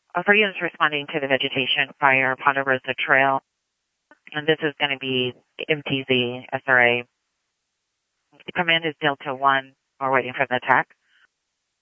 For units responding to the vegetation fire, Ponderosa Trail, and this is going to be MTZ SRA. The command is Delta 1. We're waiting for the attack.